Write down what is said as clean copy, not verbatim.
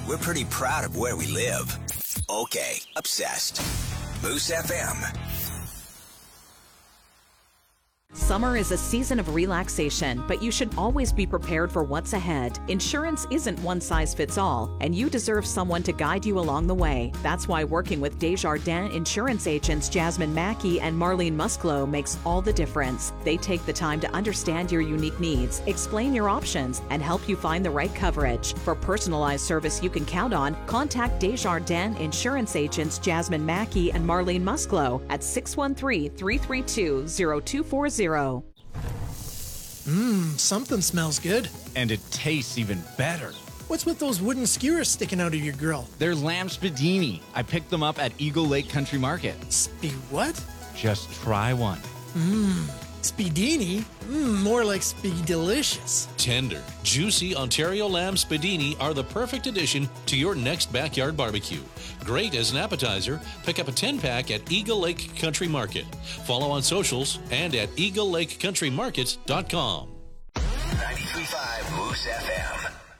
we're pretty proud of where we live. Okay, obsessed. Moose FM. Summer is a season of relaxation, but you should always be prepared for what's ahead. Insurance isn't one size fits all, and you deserve someone to guide you along the way. That's why working with Desjardins insurance agents Jasmine Mackey and Marlene Musclo makes all the difference. They take the time to understand your unique needs, explain your options, and help you find the right coverage. For personalized service you can count on, contact Desjardins insurance agents Jasmine Mackey and Marlene Musclo at 613-332-0240. Something smells good. And it tastes even better. What's with those wooden skewers sticking out of your grill? They're lamb spadini. I picked them up at Eagle Lake Country Market. What? Just try one. Spadini? More like Speedelicious. Tender, juicy Ontario lamb spadini are the perfect addition to your next backyard barbecue. Great as an appetizer. Pick up a 10-pack at Eagle Lake Country Market. Follow on socials and at eaglelakecountrymarkets.com. 93.5 Moose FM.